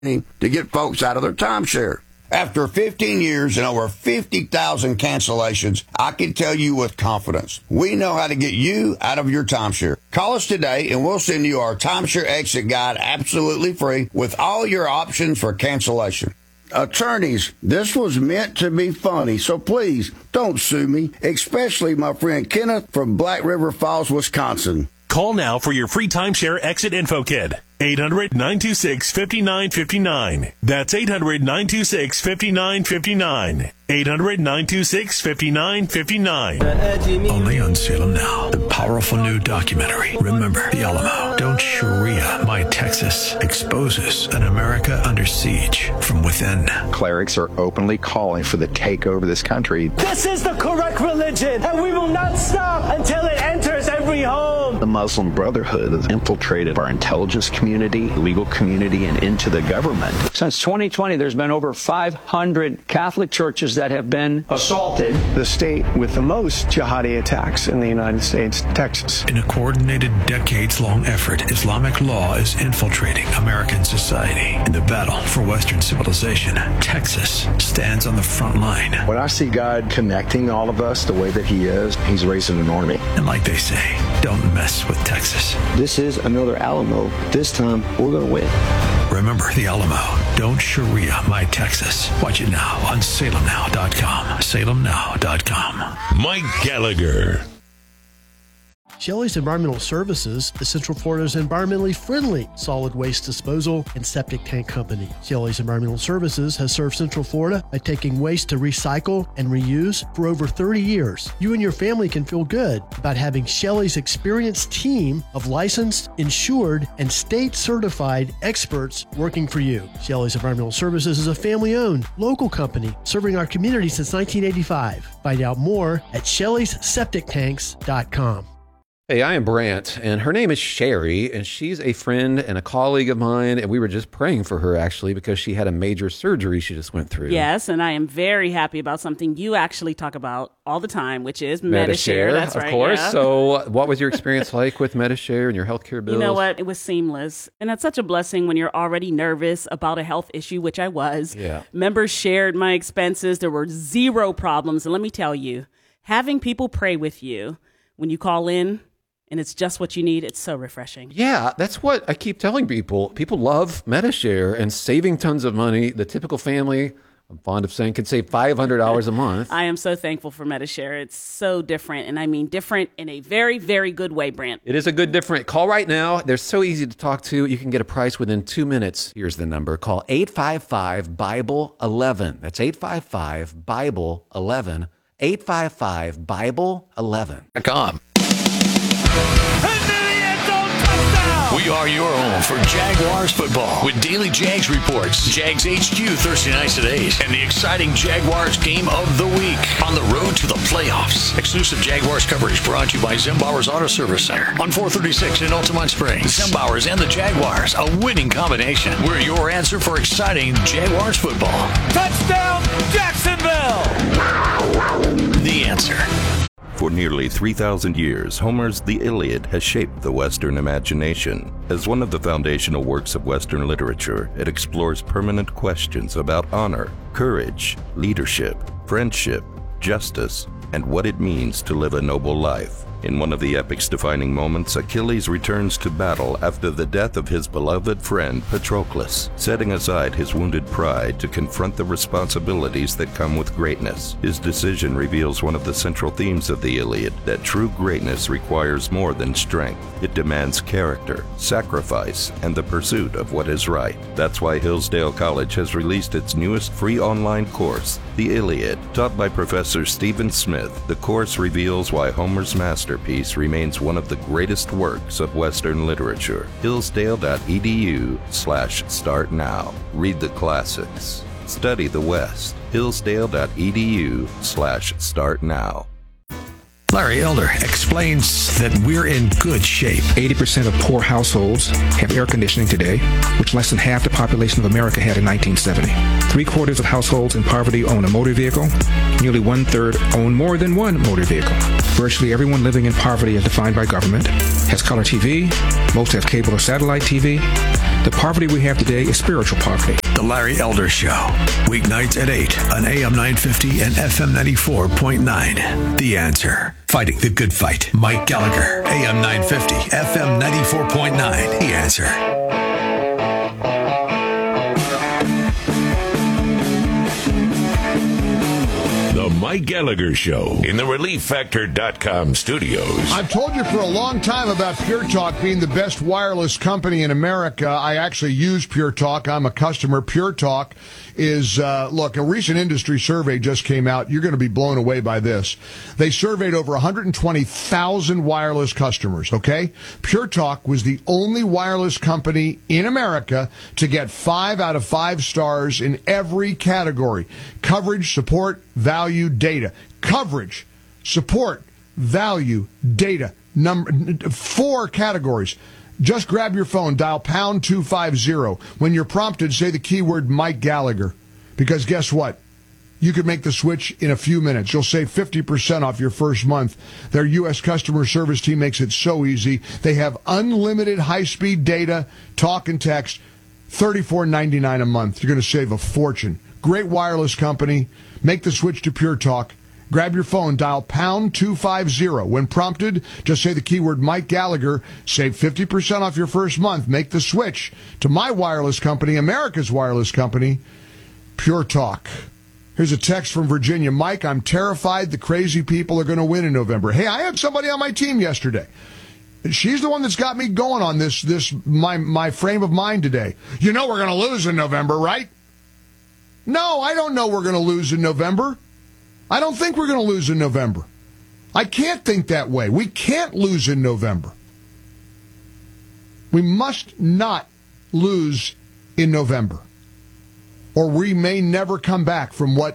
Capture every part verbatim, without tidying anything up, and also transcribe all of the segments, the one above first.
to get folks out of their timeshare. After fifteen years and over fifty thousand cancellations, I can tell you with confidence, we know how to get you out of your timeshare. Call us today and we'll send you our timeshare exit guide absolutely free with all your options for cancellation. Attorneys, this was meant to be funny, so please don't sue me, especially my friend Kenneth from Black River Falls, Wisconsin. Call now for your free timeshare exit info kit. eight hundred, nine two six, five nine five nine. That's eight hundred, nine two six, five nine five nine. eight hundred, nine two six, five nine five nine. Only on Salem Now. The powerful new documentary, Remember the Alamo. Don't Sharia My Texas exposes an America under siege from within. Clerics are openly calling for the takeover of this country. This is the correct religion, and we will not stop until it enters every home. The Muslim Brotherhood has infiltrated our intelligence community, legal community, and into the government. Since twenty twenty, there's been over five hundred Catholic churches that have been assaulted. The state with the most jihadi attacks in the United States, Texas. In a coordinated, decades-long effort, Islamic law is infiltrating American society. In the battle for Western civilization, Texas stands on the front line. When I see God connecting all of us the way that he is, he's raising an army. And like they say, don't mess with Texas. This is another Alamo. This time, we're going to win. Remember the Alamo. Don't Sharia My Texas. Watch it now on Salem Now dot com. Salem Now dot com. Mike Gallagher. Shelley's Environmental Services is Central Florida's environmentally friendly solid waste disposal and septic tank company. Shelley's Environmental Services has served Central Florida by taking waste to recycle and reuse for over thirty years. You and your family can feel good about having Shelley's experienced team of licensed, insured, and state-certified experts working for you. Shelley's Environmental Services is a family-owned, local company serving our community since nineteen eighty-five. Find out more at shelleys septic tanks dot com. Hey, I am Brant, and her name is Sherry, and she's a friend and a colleague of mine, and we were just praying for her, actually, because she had a major surgery she just went through. Yes, and I am very happy about something you actually talk about all the time, which is Medi-Share. Medi-Share, That's of right, course. Yeah. So what was your experience like with Medi-Share and your healthcare bills? You know what? It was seamless, and that's such a blessing when you're already nervous about a health issue, which I was. Yeah. Members shared my expenses. There were zero problems, and let me tell you, having people pray with you when you call in, and it's just what you need, it's so refreshing. Yeah, that's what I keep telling people. People love Medi-Share and saving tons of money. The typical family, I'm fond of saying, can save five hundred dollars a month. I am so thankful for Medi-Share. It's so different, and I mean different in a very, very good way, Brant. It is a good different. Call right now. They're so easy to talk to. You can get a price within two minutes. Here's the number. Call eight five five, Bible eleven. That's eight five five, Bible eleven. eight five five, Bible eleven. Com. We are your home for Jaguars football with daily Jags reports, Jags H Q Thursday nights at eight, and the exciting Jaguars game of the week on the road to the playoffs. Exclusive Jaguars coverage brought to you by Zimbauer's Auto Service Center on four thirty-six in Altamont Springs. Zimbauer's and the Jaguars, a winning combination. We're your answer for exciting Jaguars football. Touchdown, Jacksonville! The answer. For nearly three thousand years, Homer's The Iliad has shaped the Western imagination. As one of the foundational works of Western literature, it explores permanent questions about honor, courage, leadership, friendship, justice, and what it means to live a noble life. In one of the epic's defining moments, Achilles returns to battle after the death of his beloved friend Patroclus, setting aside his wounded pride to confront the responsibilities that come with greatness. His decision reveals one of the central themes of the Iliad, that true greatness requires more than strength. It demands character, sacrifice, and the pursuit of what is right. That's why Hillsdale College has released its newest free online course, The Iliad. Taught by Professor Stephen Smith, the course reveals why Homer's masterpiece remains one of the greatest works of Western literature. Hillsdale.edu slash start now. Read the classics. Study the West. Hillsdale.edu slash start now. Larry Elder explains that we're in good shape. eighty percent of poor households have air conditioning today, which less than half the population of America had in nineteen seventy. Three quarters of households in poverty own a motor vehicle. Nearly one third own more than one motor vehicle. Virtually everyone living in poverty as defined by government has color T V. Most have cable or satellite T V. The poverty we have today is spiritual poverty. The Larry Elder Show, weeknights at eight on A M nine fifty and F M ninety-four point nine. The Answer. Fighting the good fight. Mike Gallagher, A M nine fifty, F M ninety-four point nine. The Answer. The Mike Gallagher Show in the relief factor dot com studios. I've told you for a long time about Pure Talk being the best wireless company in America. I actually use Pure Talk. I'm a customer. Pure Talk is, uh, look, a recent industry survey just came out. You're going to be blown away by this. They surveyed over one hundred twenty thousand wireless customers, okay? Pure Talk was the only wireless company in America to get five out of five stars in every category. Coverage, support, value, data. Coverage, support, value, data. Number four categories. Just grab your phone, dial pound two fifty. When you're prompted, say the keyword Mike Gallagher. Because guess what? You could make the switch in a few minutes. You'll save fifty percent off your first month. Their U S customer service team makes it so easy. They have unlimited high-speed data, talk and text, thirty-four ninety-nine a month. You're going to save a fortune. Great wireless company. Make the switch to Pure Talk. Grab your phone, dial pound two fifty. When prompted, just say the keyword Mike Gallagher. Save fifty percent off your first month. Make the switch to my wireless company, America's wireless company, Pure Talk. Here's a text from Virginia. Mike, I'm terrified the crazy people are going to win in November. Hey, I had somebody on my team yesterday. She's the one that's got me going on this, this my, my frame of mind today. You know we're going to lose in November, right? No, I don't know we're going to lose in November. I don't think we're going to lose in November. I can't think that way. We can't lose in November. We must not lose in November, or we may never come back from what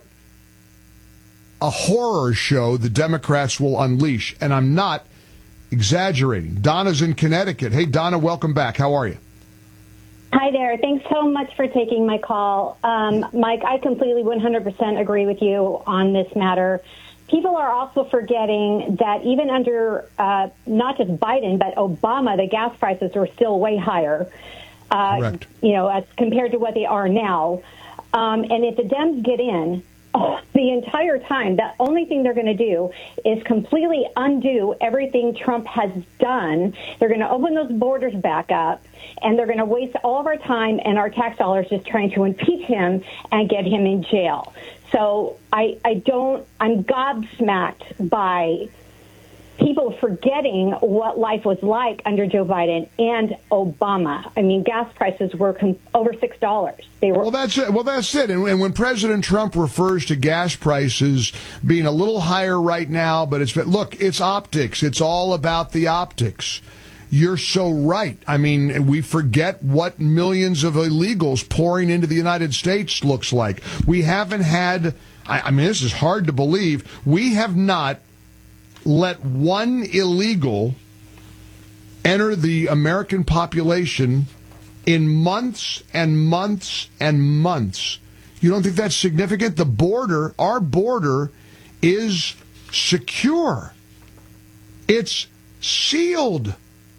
a horror show the Democrats will unleash. And I'm not exaggerating. Donna's in Connecticut. Hey, Donna, welcome back. How are you? Hi there. Thanks so much for taking my call. Um, Mike, I completely one hundred percent agree with you on this matter. People are also forgetting that even under uh, not just Biden, but Obama, the gas prices were still way higher, uh, Correct. you know, as compared to what they are now. Um, and if the Dems get in, oh, the entire time, the only thing they're going to do is completely undo everything Trump has done. They're going to open those borders back up, and they're going to waste all of our time and our tax dollars just trying to impeach him and get him in jail. So I, I don't, I'm gobsmacked by people forgetting what life was like under Joe Biden and Obama. I mean, gas prices were com- over six dollars. They were. Well, that's it. Well, that's it. And, and when President Trump refers to gas prices being a little higher right now, but it's look, it's optics. It's all about the optics. You're so right. I mean, we forget what millions of illegals pouring into the United States looks like. We haven't had. I, I mean, this is hard to believe. We have not let one illegal enter the American population in months and months and months. You don't think that's significant? The border, our border, is secure. It's sealed.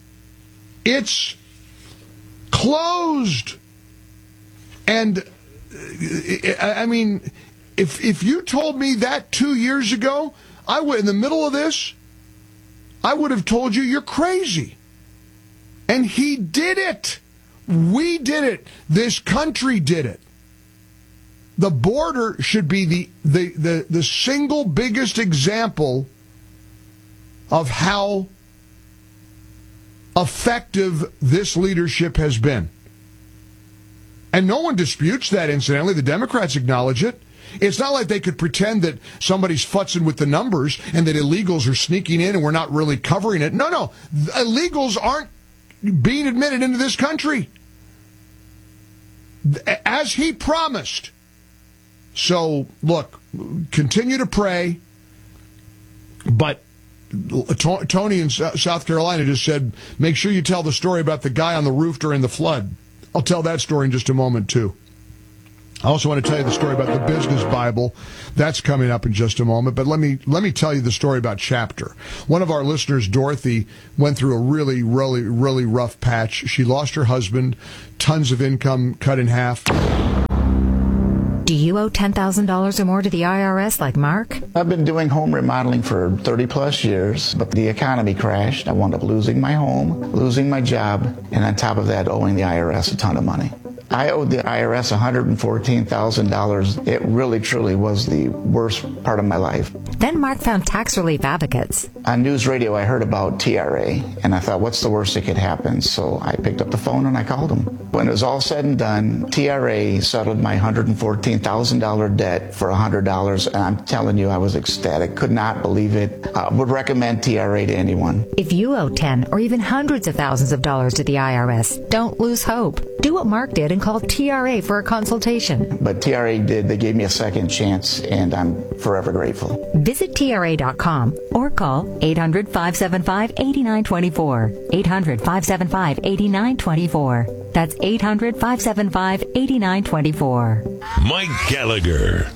It's closed. And, I mean, if if you told me that two years ago, I would, in the middle of this, I would have told you you're crazy. And he did it. We did it. This country did it. The border should be the, the, the, the single biggest example of how effective this leadership has been. And no one disputes that, incidentally. The Democrats acknowledge it. It's not like they could pretend that somebody's futzing with the numbers and that illegals are sneaking in and we're not really covering it. No, no. Illegals aren't being admitted into this country, as he promised. So, look, continue to pray. But Tony in South Carolina just said, make sure you tell the story about the guy on the roof during the flood. I'll tell that story in just a moment, too. I also want to tell you the story about the Business Bible. That's coming up in just a moment. But let me let me tell you the story about Chapter. One of our listeners, Dorothy, went through a really, really, really rough patch. She lost her husband, tons of income cut in half. Do you owe ten thousand dollars or more to the I R S like Mark? I've been doing home remodeling for thirty plus years, but the economy crashed. I wound up losing my home, losing my job, and on top of that, owing the I R S a ton of money. I owed the I R S one hundred fourteen thousand dollars. It really, truly was the worst part of my life. Then Mark found Tax Relief Advocates. On news radio, I heard about T R A, and I thought, what's the worst that could happen? So I picked up the phone and I called them. When it was all said and done, T R A settled my one hundred fourteen thousand dollars debt for one hundred dollars, and I'm telling you, I was ecstatic. Could not believe it. I would recommend T R A to anyone. If you owe ten or even hundreds of thousands of dollars to the I R S, don't lose hope. Do what Mark did and call T R A for a consultation. But T R A did. They gave me a second chance, and I'm forever grateful. Visit T R A dot com or call eight hundred, five seven five, eight nine two four. eight hundred, five seven five, eight nine two four. That's eight hundred, five seven five, eight nine two four. Mike Gallagher.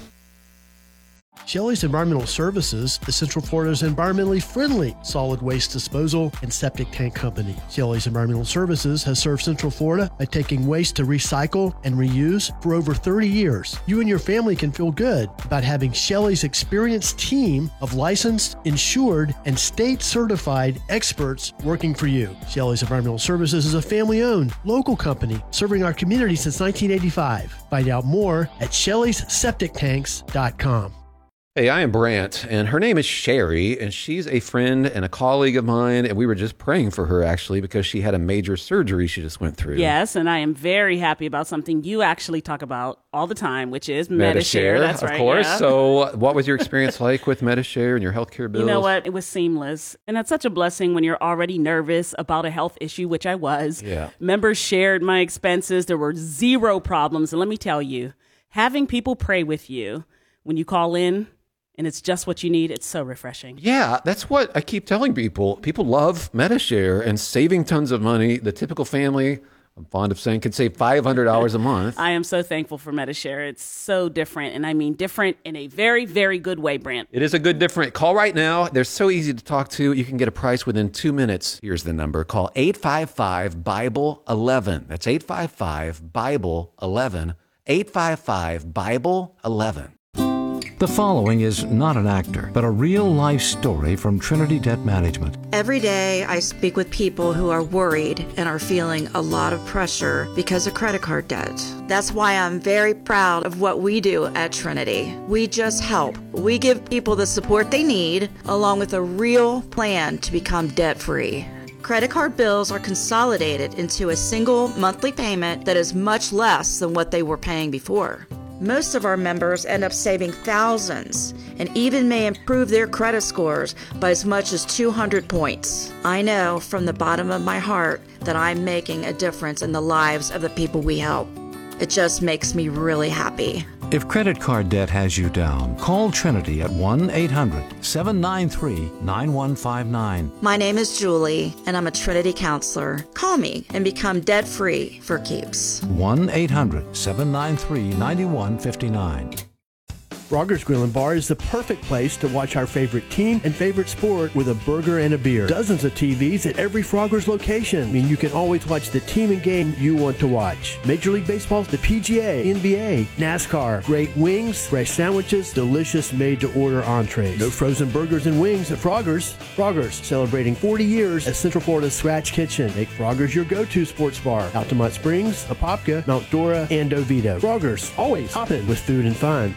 Shelley's Environmental Services is Central Florida's environmentally friendly solid waste disposal and septic tank company. Shelley's Environmental Services has served Central Florida by taking waste to recycle and reuse for over thirty years. You and your family can feel good about having Shelley's experienced team of licensed, insured, and state-certified experts working for you. Shelley's Environmental Services is a family-owned, local company serving our community since nineteen eighty-five. Find out more at shelleys septic tanks dot com. Hey, I am Brant, and her name is Sherry, and she's a friend and a colleague of mine, and we were just praying for her, actually, because she had a major surgery she just went through. Yes, and I am very happy about something you actually talk about all the time, which is Medi-Share. Medi-Share, That's of right, course. yeah. So what was your experience like with Medi-Share and your healthcare bills? You know what? It was seamless, and that's such a blessing when you're already nervous about a health issue, which I was. Yeah. Members shared my expenses. There were zero problems, and let me tell you, having people pray with you when you call in, and it's just what you need, it's so refreshing. Yeah, that's what I keep telling people. People love Medi-Share and saving tons of money. The typical family, I'm fond of saying, could save five hundred dollars a month. I am so thankful for Medi-Share. It's so different, and I mean different in a very, very good way, Brant. It is a good different. Call right now. They're so easy to talk to. You can get a price within two minutes. Here's the number. Call eight five five, Bible eleven. That's eight five five, Bible eleven. eight five five, Bible eleven. The following is not an actor, but a real-life story from Trinity Debt Management. Every day I speak with people who are worried and are feeling a lot of pressure because of credit card debt. That's why I'm very proud of what we do at Trinity. We just help. We give people the support they need, along with a real plan to become debt-free. Credit card bills are consolidated into a single monthly payment that is much less than what they were paying before. Most of our members end up saving thousands and even may improve their credit scores by as much as two hundred points. I know from the bottom of my heart that I'm making a difference in the lives of the people we help. It just makes me really happy. If credit card debt has you down, call Trinity at one eight hundred, seven nine three, nine one five nine. My name is Julie, and I'm a Trinity counselor. Call me and become debt-free for keeps. one eight hundred, seven nine three, nine one five nine. Frogger's Grill and Bar is the perfect place to watch our favorite team and favorite sport with a burger and a beer. Dozens of T Vs at every Frogger's location. I mean, you can always watch the team and game you want to watch. Major League Baseball, the P G A, N B A, NASCAR, great wings, fresh sandwiches, delicious made-to-order entrees. No frozen burgers and wings at Frogger's. Frogger's, celebrating forty years as Central Florida's Scratch Kitchen. Make Frogger's your go-to sports bar. Altamont Springs, Apopka, Mount Dora, and Oviedo. Frogger's, always hopping with food and fun.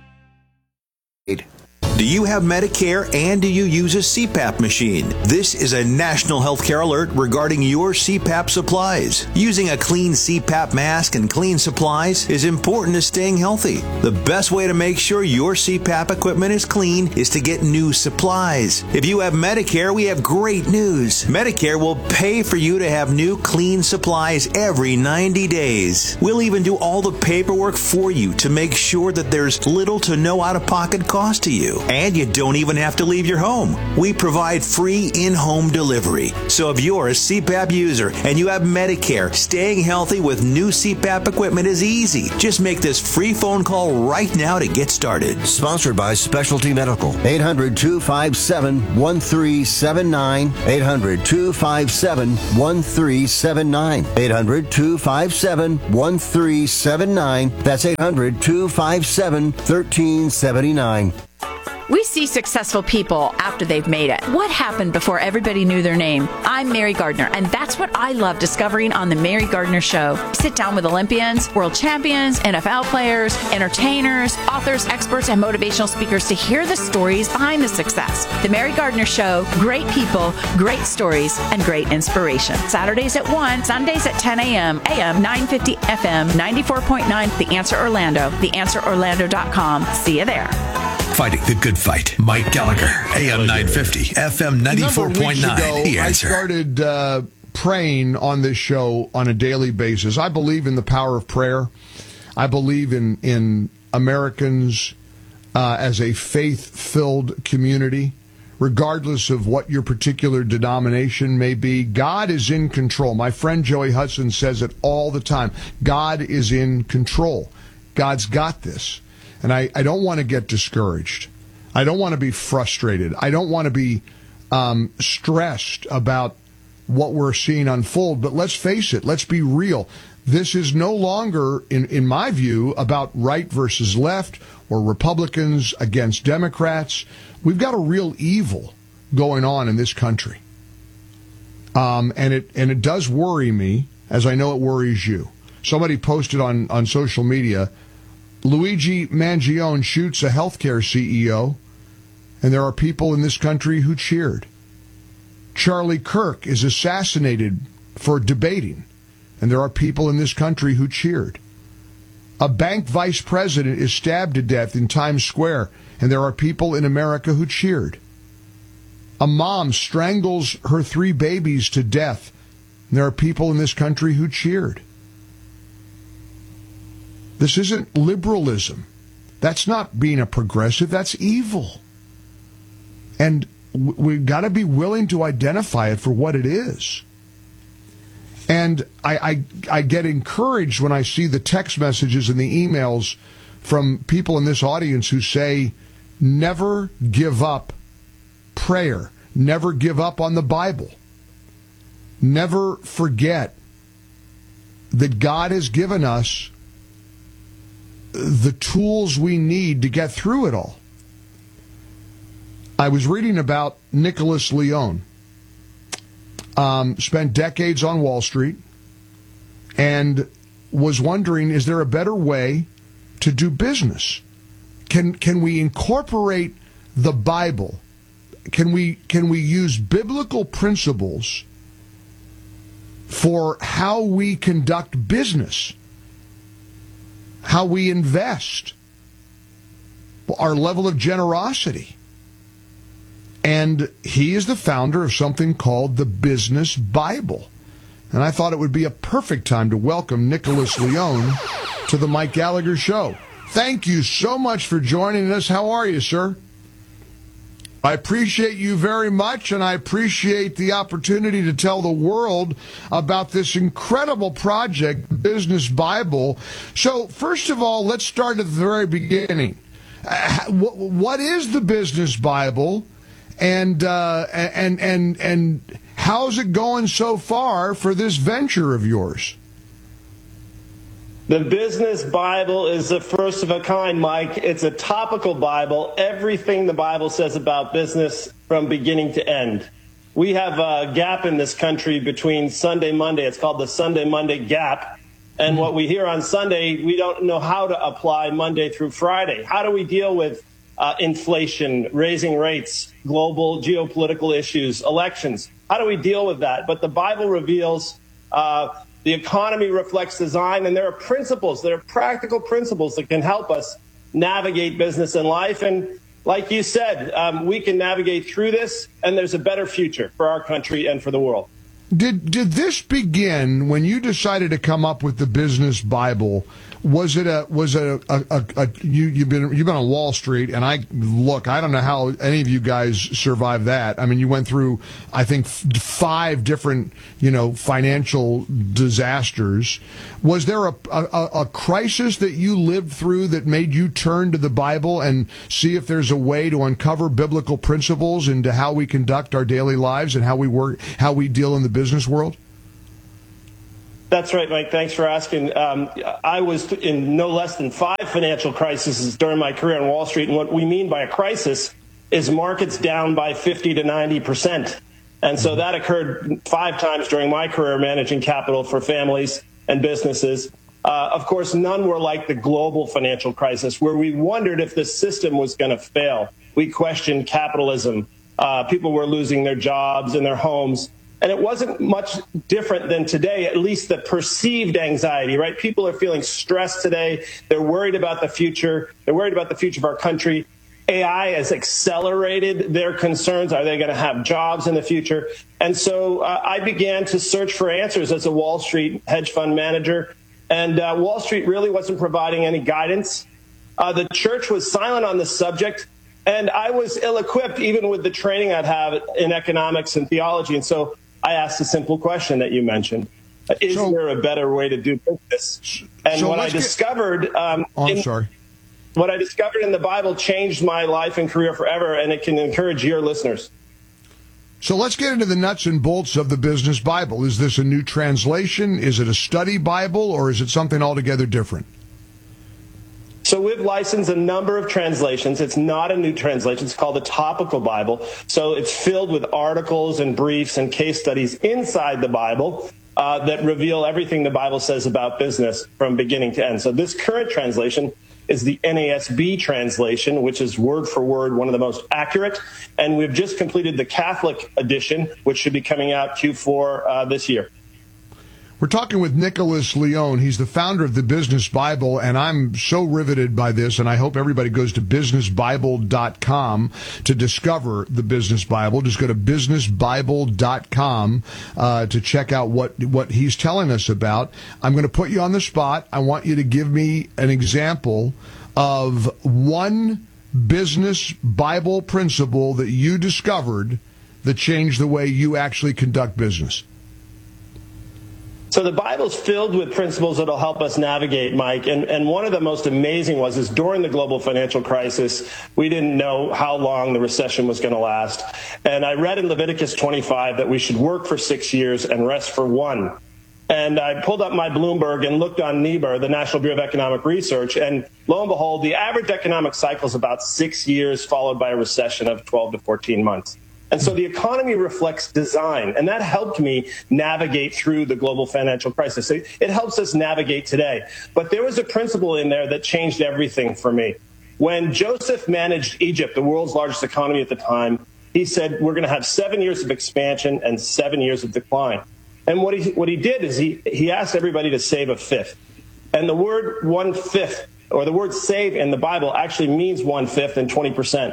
Do you have Medicare and do you use a C PAP machine? This is a national healthcare alert regarding your C PAP supplies. Using a clean C PAP mask and clean supplies is important to staying healthy. The best way to make sure your C PAP equipment is clean is to get new supplies. If you have Medicare, we have great news. Medicare will pay for you to have new clean supplies every ninety days. We'll even do all the paperwork for you to make sure that there's little to no out-of-pocket cost to you. And you don't even have to leave your home. We provide free in-home delivery. So if you're a C PAP user and you have Medicare, staying healthy with new C PAP equipment is easy. Just make this free phone call right now to get started. Sponsored by Specialty Medical. eight hundred, two five seven, one three seven nine. eight hundred, two five seven, one three seven nine. eight hundred, two five seven, one three seven nine. That's eight hundred, two five seven, one three seven nine. We see successful people after they've made it. What happened before everybody knew their name? I'm Mary Gardner, and that's what I love discovering on The Mary Gardner Show. Sit down with Olympians, world champions, N F L players, entertainers, authors, experts, and motivational speakers to hear the stories behind the success. The Mary Gardner Show, great people, great stories, and great inspiration. Saturdays at one, Sundays at ten a.m., A M nine fifty, F M ninety-four point nine, The Answer Orlando, the answer orlando dot com. See you there. Fighting the good fight. Mike Gallagher, A M nine fifty, F M ninety-four point nine. The Answer. I started uh, praying on this show on a daily basis. I believe in the power of prayer. I believe in, in Americans uh, as a faith-filled community, regardless of what your particular denomination may be. God is in control. My friend Joey Hudson says it all the time. God is in control. God's got this. And I, I don't want to get discouraged. I don't want to be frustrated. I don't want to be um, stressed about what we're seeing unfold. But let's face it. Let's be real. This is no longer, in, in my view, about right versus left or Republicans against Democrats. We've got a real evil going on in this country. Um, and it and it does worry me, as I know it worries you. Somebody posted on, on social media, Luigi Mangione shoots a healthcare C E O, and there are people in this country who cheered. Charlie Kirk is assassinated for debating, and there are people in this country who cheered. A bank vice president is stabbed to death in Times Square, and there are people in America who cheered. A mom strangles her three babies to death, and there are people in this country who cheered. This isn't liberalism. That's not being a progressive. That's evil. And we've got to be willing to identify it for what it is. And I, I, I get encouraged when I see the text messages and the emails from people in this audience who say, never give up prayer. Never give up on the Bible. Never forget that God has given us the tools we need to get through it all. I was reading about Nicholas Leone. Um, spent decades on Wall Street and was wondering, is there a better way to do business? Can can we incorporate the Bible? Can we can we use biblical principles for how we conduct business? How we invest, our level of generosity. And he is the founder of something called the Business Bible. And I thought it would be a perfect time to welcome Nicholas Leone to the Mike Gallagher Show. Thank you so much for joining us. How are you, sir? I appreciate you very much, and I appreciate the opportunity to tell the world about this incredible project, Business Bible. So, first of all, let's start at the very beginning. Uh, what is the Business Bible, and uh, and and and how's it going so far for this venture of yours? The Business Bible is the first of a kind, Mike. It's a topical Bible. Everything the Bible says about business from beginning to end. We have a gap in this country between Sunday, Monday. It's called the Sunday, Monday gap. And what we hear on Sunday, we don't know how to apply Monday through Friday. How do we deal with uh, inflation, raising rates, global geopolitical issues, elections? How do we deal with that? But the Bible reveals uh, the economy reflects design, and there are principles, there are practical principles that can help us navigate business and life. And like you said, um, we can navigate through this, and there's a better future for our country and for the world. Did did this begin when you decided to come up with the Business Bible? was it a was it a, a, a, a you you've been you've been on Wall Street, and I look, I don't know how any of you guys survived that. I mean, you went through, I think, f- five different you know financial disasters. Was there a, a a crisis that you lived through that made you turn to the Bible and see if there's a way to uncover biblical principles into how we conduct our daily lives and how we work, how we deal in the business world? That's right, Mike. Thanks for asking. Um, I was in no less than five financial crises during my career on Wall Street. And what we mean by a crisis is markets down by fifty to ninety percent. And so that occurred five times during my career managing capital for families and businesses. Uh, of course, none were like the global financial crisis, where we wondered if the system was going to fail. We questioned capitalism. Uh, people were losing their jobs and their homes. And it wasn't much different than today, at least the perceived anxiety, right? People are feeling stressed today. They're worried about the future. They're worried about the future of our country. A I has accelerated their concerns. Are they going to have jobs in the future? And so uh, I began to search for answers as a Wall Street hedge fund manager. And uh, Wall Street really wasn't providing any guidance. Uh, the church was silent on the subject. And I was ill-equipped, even with the training I'd have in economics and theology. And so I asked a simple question that you mentioned. Is so, there a better way to do business? And so what I discovered... Get, um, oh, I'm in, sorry. What I discovered in the Bible changed my life and career forever, and it can encourage your listeners. So let's get into the nuts and bolts of the Business Bible. Is this a new translation? Is it a study Bible? Or is it something altogether different? So we've licensed a number of translations. It's not a new translation. It's called the Topical Bible. So it's filled with articles and briefs and case studies inside the Bible uh, that reveal everything the Bible says about business from beginning to end. So this current translation is the N A S B translation, which is word for word one of the most accurate. And we've just completed the Catholic edition, which should be coming out Q four uh, this year. We're talking with Nicholas Leone. He's the founder of the Business Bible, and I'm so riveted by this, and I hope everybody goes to business bible dot com to discover the Business Bible. Just go to business bible dot com uh, to check out what, what he's telling us about. I'm going to put you on the spot. I want you to give me an example of one business Bible principle that you discovered that changed the way you actually conduct business. So the Bible's filled with principles that'll help us navigate, Mike. And, and one of the most amazing was is during the global financial crisis, we didn't know how long the recession was going to last. And I read in Leviticus twenty-five that we should work for six years and rest for one. And I pulled up my Bloomberg and looked on N B E R, the National Bureau of Economic Research, and lo and behold, the average economic cycle is about six years, followed by a recession of twelve to fourteen months. And so the economy reflects design, and that helped me navigate through the global financial crisis. It, it helps us navigate today. But there was a principle in there that changed everything for me. When Joseph managed Egypt, the world's largest economy at the time, he said, we're going to have seven years of expansion and seven years of decline. And what he, what he did is he, he asked everybody to save a fifth. And the word one-fifth, or the word save in the Bible, actually means one-fifth and twenty percent.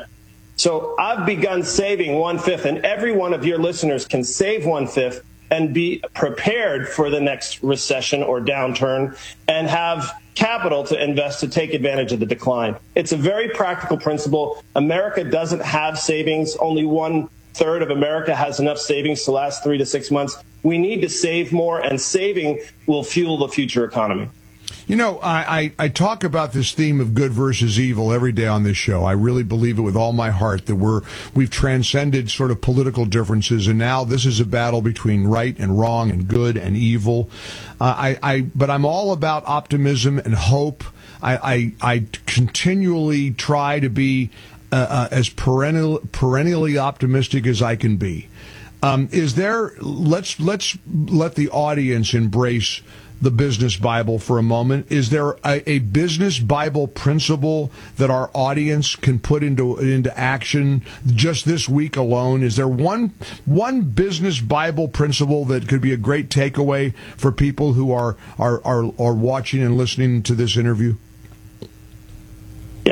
So I've begun saving one-fifth, and every one of your listeners can save one-fifth and be prepared for the next recession or downturn and have capital to invest to take advantage of the decline. It's a very practical principle. America doesn't have savings. Only one-third of America has enough savings to last three to six months. We need to save more, and saving will fuel the future economy. You know, I, I, I talk about this theme of good versus evil every day on this show. I really believe it with all my heart that we're, we've transcended sort of political differences, and now this is a battle between right and wrong and good and evil. Uh, I, I, but I'm all about optimism and hope. I, I, I continually try to be uh, uh, as perennial, perennially optimistic as I can be. Um, is there, let's, let's let the audience embrace the Business Bible for a moment. Is there a, a Business Bible principle that our audience can put into into action just this week alone? Is there one one Business Bible principle that could be a great takeaway for people who are are are, are watching and listening to this interview? Yeah,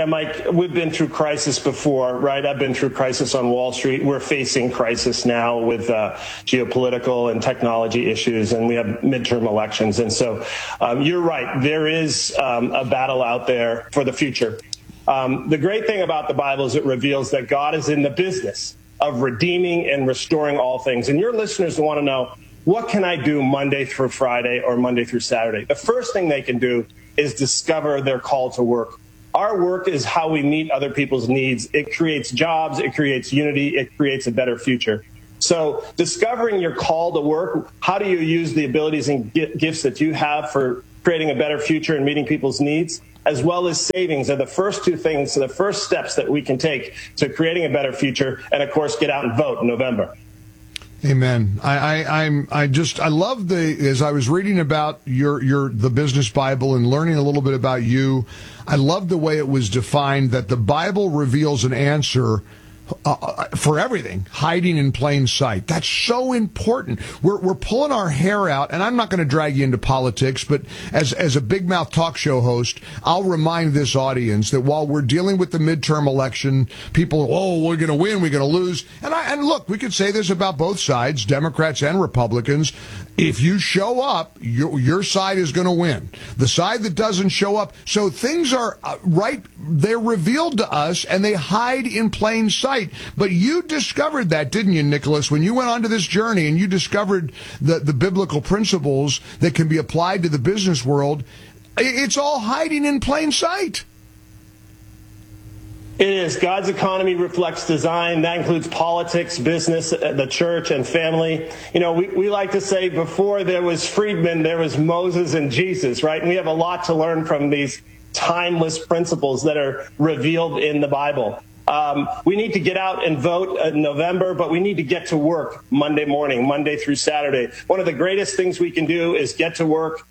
Yeah, Mike, we've been through crisis before, right? I've been through crisis on Wall Street. We're facing crisis now with uh, geopolitical and technology issues, and we have midterm elections. And so um, you're right. There is um, a battle out there for the future. Um, the great thing about the Bible is it reveals that God is in the business of redeeming and restoring all things. And your listeners want to know, what can I do Monday through Friday or Monday through Saturday? The first thing they can do is discover their call to work. Our work is how we meet other people's needs. It creates jobs, it creates unity, it creates a better future. So discovering your call to work, how do you use the abilities and gifts that you have for creating a better future and meeting people's needs, as well as savings, are the first two things, the first steps that we can take to creating a better future, and of course, get out and vote in November. Amen. I, I, I'm, I just, I love the, as I was reading about your, your, the business Bible and learning a little bit about you, I love the way it was defined that the Bible reveals an answer Uh, for everything, hiding in plain sight. That's so important. We're we're pulling our hair out, and I'm not going to drag you into politics, but as as a big mouth talk show host, I'll remind this audience that while we're dealing with the midterm election, people, oh, we're going to win, we're going to lose, and I and look, we could say this about both sides, Democrats and Republicans. If you show up, your your side is going to win. The side that doesn't show up, so things are uh, right. They're revealed to us, and they hide in plain sight. But you discovered that, didn't you, Nicholas, when you went onto this journey and you discovered the, the biblical principles that can be applied to the business world? It's all hiding in plain sight. It is. God's economy reflects design. That includes politics, business, the church, and family. You know, we, we like to say before there was Friedman, there was Moses and Jesus, right? And we have a lot to learn from these timeless principles that are revealed in the Bible. Um, we need to get out and vote in November, but we need to get to work Monday morning, Monday through Saturday. One of the greatest things we can do is get to work.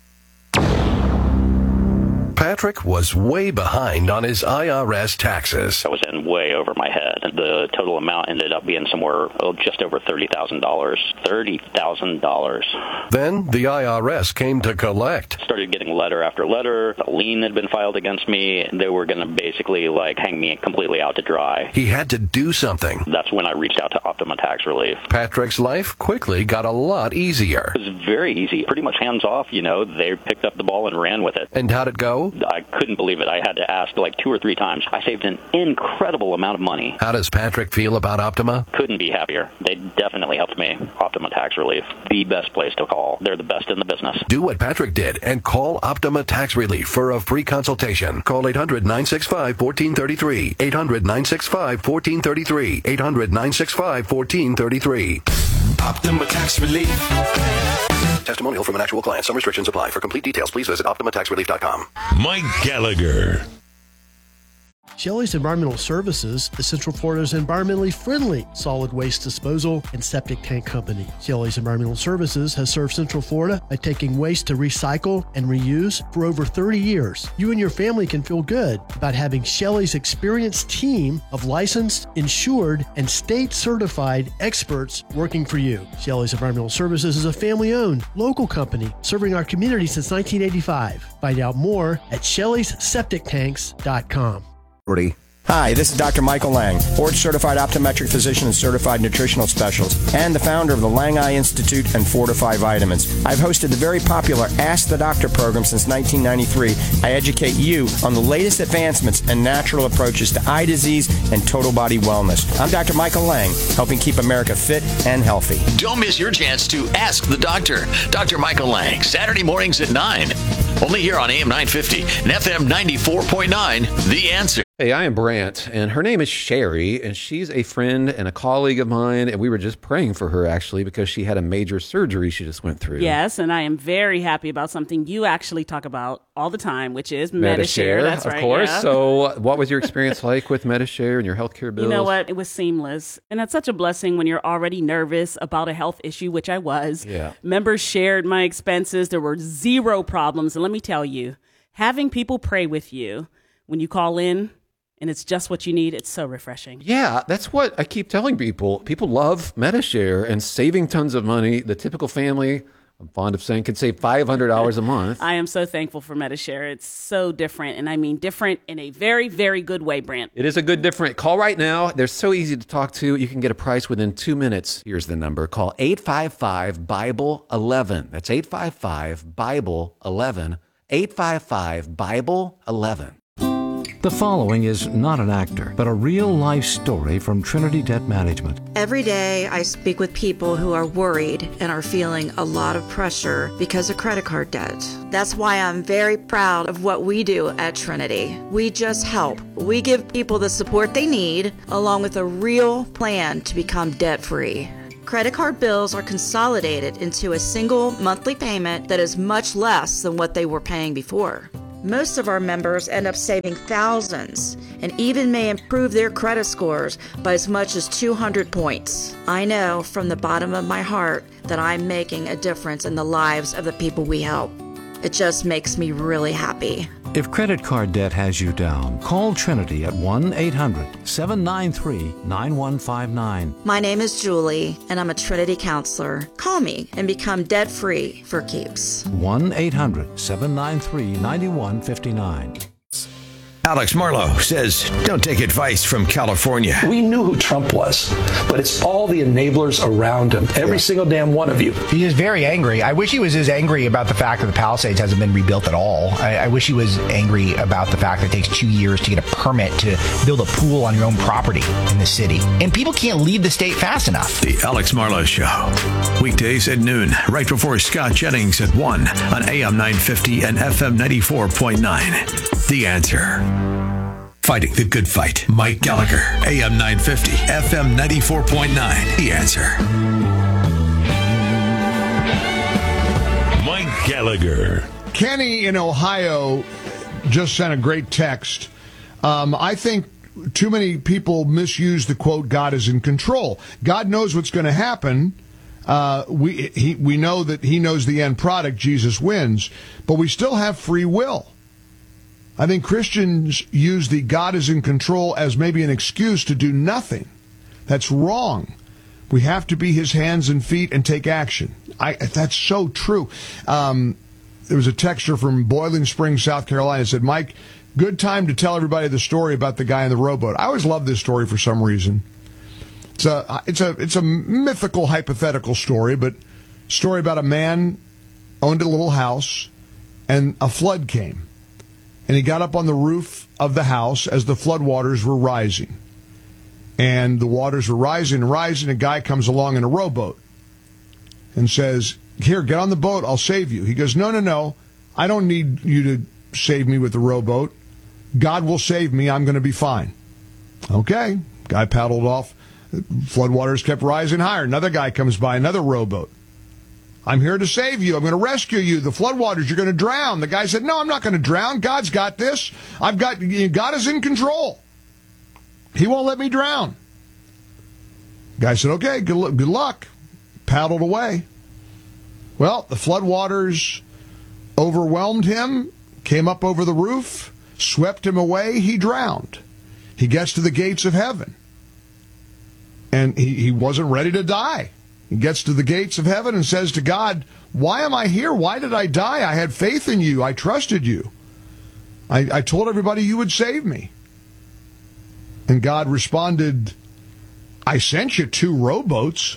Patrick was way behind on his I R S taxes. I was in way over my head. The total amount ended up being somewhere oh, just over thirty thousand dollars. thirty thousand dollars. Then the I R S came to collect. Started getting letter after letter. A lien had been filed against me. They were going to basically like hang me completely out to dry. He had to do something. That's when I reached out to Optima Tax Relief. Patrick's life quickly got a lot easier. It was very easy. Pretty much hands off, you know. They picked up the ball and ran with it. And how'd it go? I couldn't believe it. I had to ask like two or three times. I saved an incredible amount of money. How does Patrick feel about Optima? Couldn't be happier. They definitely helped me. Optima Tax Relief, the best place to call. They're the best in the business. Do what Patrick did and call Optima Tax Relief for a free consultation. Call eight hundred, nine six five, one four three three. eight hundred, nine six five, one four three three. eight hundred, nine six five, one four three three. Optima Tax Relief. Testimonial from an actual client. Some restrictions apply. For complete details, please visit optima tax relief dot com. Mike Gallagher. Shelley's Environmental Services is Central Florida's environmentally friendly solid waste disposal and septic tank company. Shelley's Environmental Services has served Central Florida by taking waste to recycle and reuse for over thirty years. You and your family can feel good about having Shelley's experienced team of licensed, insured, and state-certified experts working for you. Shelley's Environmental Services is a family-owned, local company serving our community since nineteen eighty-five. Find out more at shelleys septic tanks dot com. Hi, this is Doctor Michael Lang, board-certified optometric physician and certified nutritional specialist, and the founder of the Lang Eye Institute and Fortify Vitamins. I've hosted the very popular Ask the Doctor program since nineteen ninety-three. I educate you on the latest advancements and natural approaches to eye disease and total body wellness. I'm Doctor Michael Lang, helping keep America fit and healthy. Don't miss your chance to Ask the Doctor. Doctor Michael Lang, Saturday mornings at nine. Only here on A M nine fifty and F M ninety-four point nine, The Answer. Hey, I am Brant, and her name is Sherry, and she's a friend and a colleague of mine, and we were just praying for her, actually, because she had a major surgery she just went through. Yes, and I am very happy about something you actually talk about all the time, which is Medi-Share. Medi-Share, That's of right, course. yeah. So what was your experience like with Medi-Share and your healthcare bills? You know what? It was seamless, and that's such a blessing when you're already nervous about a health issue, which I was. Yeah. Members shared my expenses. There were zero problems, and let me tell you, having people pray with you when you call in, and it's just what you need, it's so refreshing. Yeah, that's what I keep telling people. People love Medi-Share and saving tons of money. The typical family, I'm fond of saying, can save five hundred dollars a month. I am so thankful for Medi-Share. It's so different, and I mean different in a very, very good way, Brent. It is a good different. Call right now. They're so easy to talk to. You can get a price within two minutes. Here's the number. Call eight five five, Bible eleven. That's eight five five, Bible eleven. eight five five, Bible eleven. The following is not an actor, but a real-life story from Trinity Debt Management. Every day I speak with people who are worried and are feeling a lot of pressure because of credit card debt. That's why I'm very proud of what we do at Trinity. We just help. We give people the support they need, along with a real plan to become debt-free. Credit card bills are consolidated into a single monthly payment that is much less than what they were paying before. Most of our members end up saving thousands and even may improve their credit scores by as much as two hundred points. I know from the bottom of my heart that I'm making a difference in the lives of the people we help. It just makes me really happy. If credit card debt has you down, call Trinity at one eight hundred, seven nine three, nine one five nine. My name is Julie, and I'm a Trinity counselor. Call me and become debt-free for keeps. one eight hundred, seven nine three, nine one five nine. Alex Marlowe says, don't take advice from California. We knew who Trump was, but it's all the enablers around him. Every yeah. single damn one of you. He is very angry. I wish he was as angry about the fact that the Palisades hasn't been rebuilt at all. I, I wish he was angry about the fact that it takes two years to get a permit to build a pool on your own property in the city. And people can't leave the state fast enough. The Alex Marlowe Show. Weekdays at noon, right before Scott Jennings at one on A M nine fifty and F M ninety-four point nine. The Answer. Fighting the good fight. Mike Gallagher, A M nine fifty, F M ninety-four point nine. The Answer. Mike Gallagher. Kenny in Ohio just sent a great text. Um, I think too many people misuse the quote, God is in control. God knows what's going to happen. Uh, we he, we know that he knows the end product, Jesus wins, but we still have free will. I think Christians use the God is in control as maybe an excuse to do nothing. That's wrong. We have to be his hands and feet and take action. I, that's so true. Um, there was a texter from Boiling Springs, South Carolina, said, Mike, good time to tell everybody the story about the guy in the rowboat. I always love this story for some reason. It's a, it's a, it's a mythical, hypothetical story, but story about a man owned a little house and a flood came. And he got up on the roof of the house as the floodwaters were rising. And the waters were rising and rising. A guy comes along in a rowboat and says, here, get on the boat. I'll save you. He goes, no, no, no. I don't need you to save me with the rowboat. God will save me. I'm going to be fine. Okay. Guy paddled off. Floodwaters kept rising higher. Another guy comes by, another rowboat. I'm here to save you. I'm going to rescue you. The floodwaters, you're going to drown. The guy said, no, I'm not going to drown. God's got this. I've got, God is in control. He won't let me drown. Guy said, okay, good, good luck. Paddled away. Well, the floodwaters overwhelmed him, came up over the roof, swept him away. He drowned. He gets to the gates of heaven. And he, he wasn't ready to die. He gets to the gates of heaven and says to God, why am I here? Why did I die? I had faith in you. I trusted you. I, I told everybody you would save me. And God responded, I sent you two rowboats.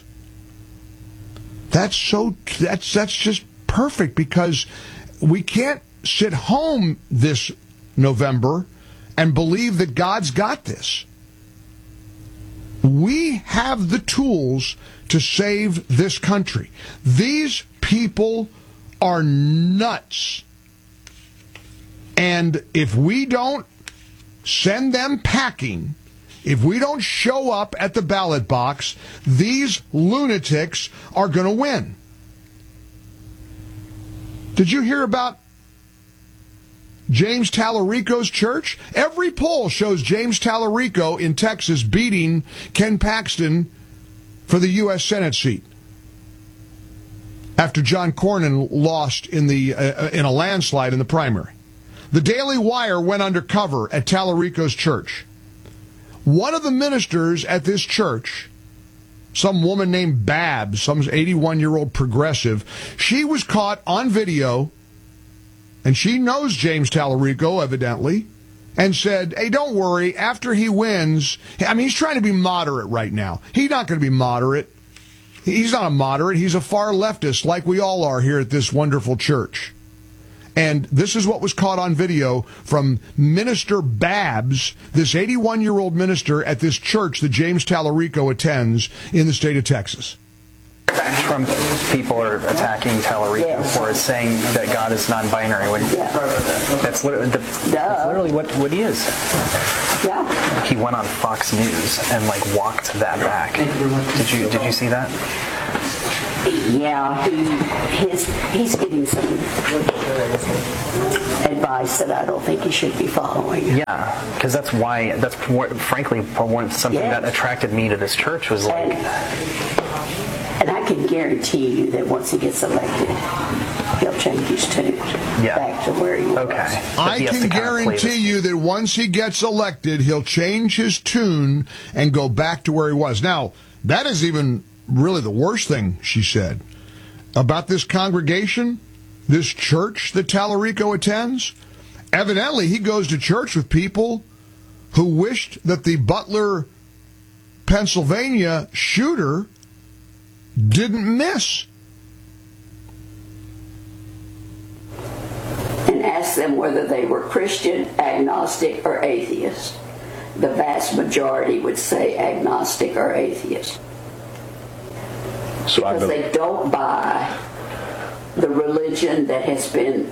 That's so, that's, that's just perfect, because we can't sit home this November and believe that God's got this. We have the tools to save this country. These people are nuts. And if we don't send them packing, if we don't show up at the ballot box, these lunatics are going to win. Did you hear about James Tallarico's church? Every poll shows James Tallarico in Texas beating Ken Paxton for the U S Senate seat after John Cornyn lost in the uh, in a landslide in the primary. The Daily Wire went undercover at Tallarico's church. One of the ministers at this church some woman named Babs, some eighty-one-year-old progressive. She was caught on video, and she knows James Tallarico, evidently, and said, hey, don't worry, after he wins, I mean, he's trying to be moderate right now. He's not going to be moderate. He's not a moderate. He's a far leftist, like we all are here at this wonderful church. And this is what was caught on video from Minister Babs, this eighty-one-year-old minister at this church that James Tallarico attends in the state of Texas. Trump people are attacking Tallarico for saying that God is non-binary. When that's literally, the, that's literally what, what he is. Yeah. He went on Fox News and like walked that back. Did you did you see that? Yeah, he, his, he's giving some advice that I don't think he should be following. Yeah, because that's why, that's what, frankly, one, something yes. that attracted me to this church was like... And, and I can guarantee you that once he gets elected, he'll change his tune yeah. back to where he was. Okay. I can guarantee you that once he gets elected, he'll change his tune and go back to where he was. Now, that is even... really the worst thing she said about this congregation, this church that Tallarico attends. Evidently, he goes to church with people who wished that the Butler, Pennsylvania shooter didn't miss. And asked them whether they were Christian, agnostic, or atheist. The vast majority would say agnostic or atheist. So because they don't buy the religion that has been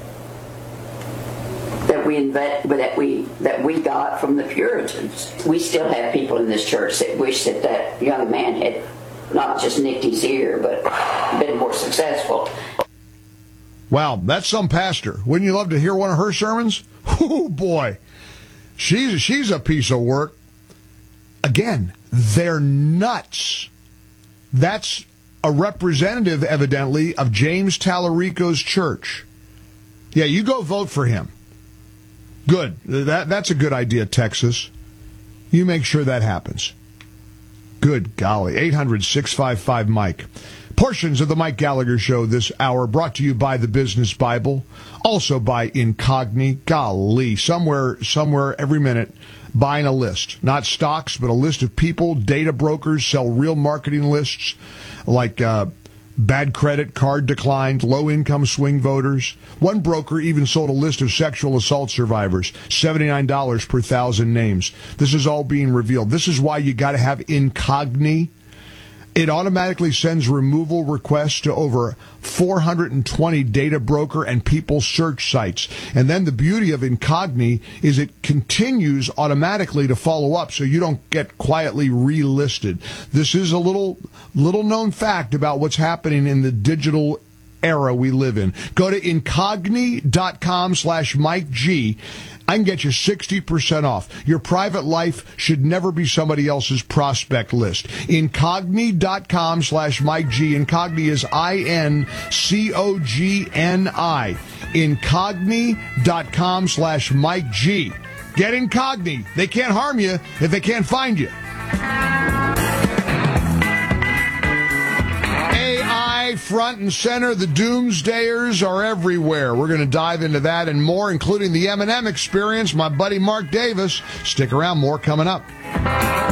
that we invent, that we that we got from the Puritans. We still have people in this church that wish that that young man had not just nicked his ear, but been more successful. Wow, that's some pastor. Wouldn't you love to hear one of her sermons? Oh boy, she's she's a piece of work. Again, they're nuts. That's a representative, evidently, of James Tallarico's church. Yeah, you go vote for him. Good. That, that's a good idea, Texas. You make sure that happens. Good golly. eight hundred, six five five, Mike. Portions of the Mike Gallagher Show this hour brought to you by the Business Bible, also by Incogni. Golly, somewhere, somewhere every minute, buying a list. Not stocks, but a list of people. Data brokers sell real marketing lists like uh, bad credit, card declined, low-income swing voters. One broker even sold a list of sexual assault survivors, seventy-nine dollars per thousand names. This is all being revealed. This is why you got to have Incogni. It automatically sends removal requests to over four hundred twenty data broker and people search sites. And then the beauty of Incogni is it continues automatically to follow up so you don't get quietly relisted. This is a little little known fact about what's happening in the digital era we live in. Go to incogni.com slash Mike G. I can get you sixty percent off. Your private life should never be somebody else's prospect list. Incogni.com slash Mike G. Incogni is I N C O G N I. Incogni.com slash Mike G. Get Incogni. They can't harm you if they can't find you. Front and center, the doomsdayers are everywhere. We're going to dive into that and more, including the M and M experience. My buddy Mark Davis. Stick around, more coming up.